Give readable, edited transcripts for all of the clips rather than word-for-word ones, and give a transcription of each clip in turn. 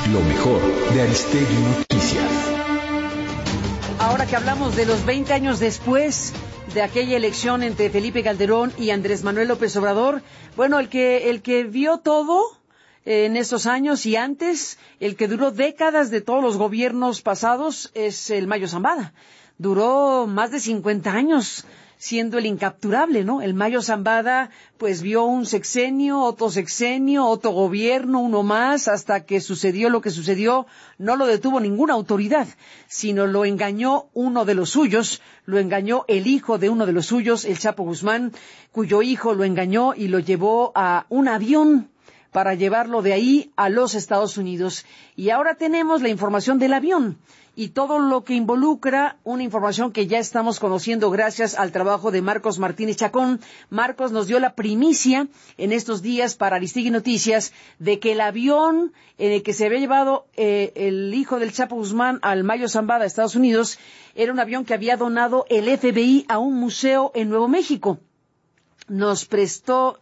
Lo mejor de Aristegui Noticias. Ahora que hablamos de los 20 años después de aquella elección entre Felipe Calderón y Andrés Manuel López Obrador, bueno, el que vio todo en estos años y antes, el que duró décadas de todos los gobiernos pasados, es el Mayo Zambada. Duró más de 50 años siendo el incapturable, ¿no? El Mayo Zambada, pues vio un sexenio, otro gobierno, uno más, hasta que sucedió lo que sucedió. No lo detuvo ninguna autoridad, sino lo engañó uno de los suyos, lo engañó el hijo de uno de los suyos, el Chapo Guzmán, cuyo hijo lo engañó y lo llevó a un avión para llevarlo de ahí a los Estados Unidos. Y ahora tenemos la información del avión y todo lo que involucra, una información que ya estamos conociendo gracias al trabajo de Marcos Martínez Chacón. Marcos nos dio la primicia en estos días para Aristegui Noticias de que el avión en el que se había llevado el hijo del Chapo Guzmán al Mayo Zambada a Estados Unidos era un avión que había donado el FBI a un museo en Nuevo México. Nos presentó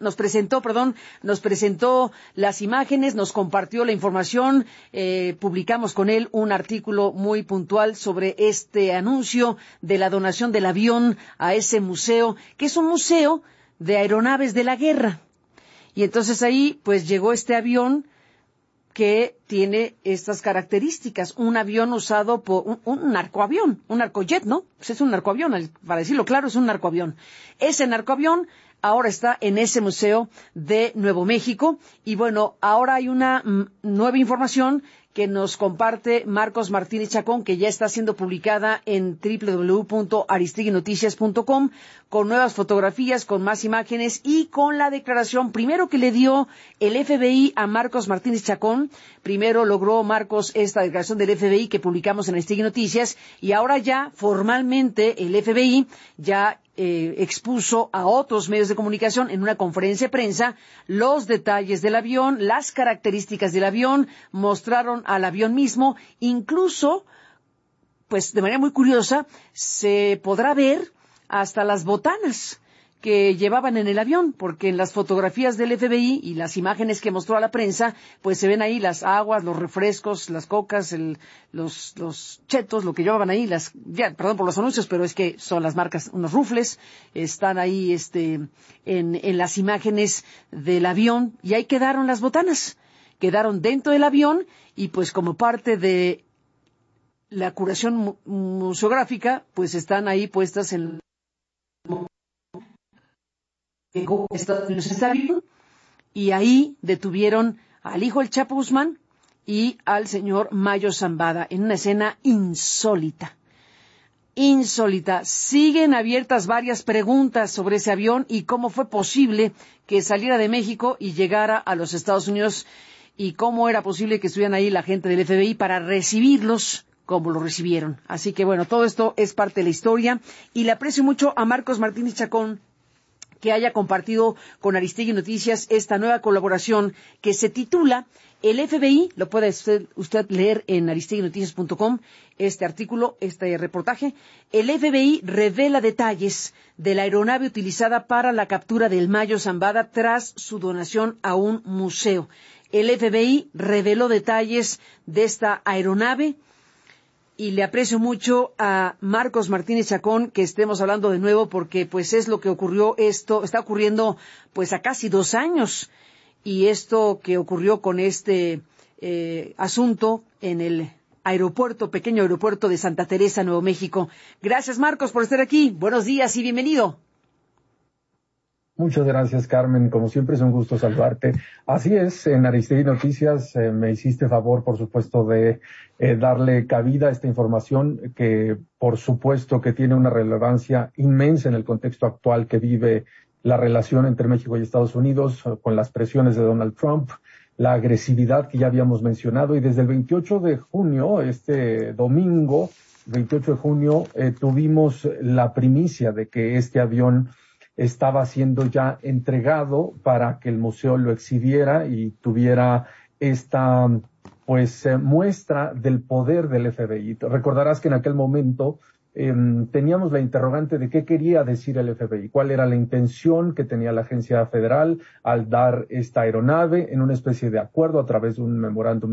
las imágenes, nos compartió la información, publicamos con él un artículo muy puntual sobre este anuncio de la donación del avión a ese museo, que es un museo de aeronaves de la guerra. Y entonces ahí, pues llegó este avión que tiene estas características, un avión usado por un narcoavión, un narcojet, ¿no? Pues es un narcoavión, para decirlo claro, es un narcoavión. Ese narcoavión ahora está en ese museo de Nuevo México y bueno, ahora hay una nueva información que nos comparte Marcos Martínez Chacón, que ya está siendo publicada en www.aristeguinoticias.com, con nuevas fotografías, con más imágenes y con la declaración primero que le dio el FBI a Marcos Martínez Chacón. Primero logró Marcos esta declaración del FBI que publicamos en Aristegui Noticias y ahora ya formalmente el FBI ya expuso a otros medios de comunicación en una conferencia de prensa los detalles del avión, las características del avión, mostraron al avión mismo, incluso, pues de manera muy curiosa, se podrá ver hasta las botanas que llevaban en el avión, porque en las fotografías del FBI y las imágenes que mostró a la prensa, pues se ven ahí las aguas, los refrescos, las cocas, los chetos, lo que llevaban ahí, perdón por los anuncios, pero es que son las marcas, unos rufles, están ahí en las imágenes del avión, y ahí quedaron las botanas, quedaron dentro del avión, y pues como parte de la curación museográfica, pues están ahí puestas en y ahí detuvieron al hijo del Chapo Guzmán y al señor Mayo Zambada en una escena insólita. Siguen abiertas varias preguntas sobre ese avión y cómo fue posible que saliera de México y llegara a los Estados Unidos y cómo era posible que estuvieran ahí la gente del FBI para recibirlos como lo recibieron. Así que bueno, todo esto es parte de la historia y le aprecio mucho a Marcos Martínez Chacón que haya compartido con Aristegui Noticias esta nueva colaboración que se titula El FBI, lo puede usted leer en aristeguinoticias.com, este artículo, este reportaje. El FBI revela detalles de la aeronave utilizada para la captura del Mayo Zambada tras su donación a un museo. El FBI reveló detalles de esta aeronave y le aprecio mucho a Marcos Martínez Chacón que estemos hablando de nuevo porque pues es lo que ocurrió, esto está ocurriendo pues a casi 2 años y esto que ocurrió con este asunto en el pequeño aeropuerto de Santa Teresa, Nuevo México. Gracias Marcos por estar aquí, buenos días y bienvenido. Muchas gracias, Carmen. Como siempre es un gusto saludarte. Así es, en Aristegui Noticias me hiciste favor, por supuesto, de darle cabida a esta información que, por supuesto, que tiene una relevancia inmensa en el contexto actual que vive la relación entre México y Estados Unidos, con las presiones de Donald Trump, la agresividad que ya habíamos mencionado. Y desde el 28 de junio, este domingo, 28 de junio, tuvimos la primicia de que este avión estaba siendo ya entregado para que el museo lo exhibiera y tuviera esta muestra del poder del FBI. Recordarás que en aquel momento teníamos la interrogante de qué quería decir el FBI, cuál era la intención que tenía la agencia federal al dar esta aeronave en una especie de acuerdo a través de un memorándum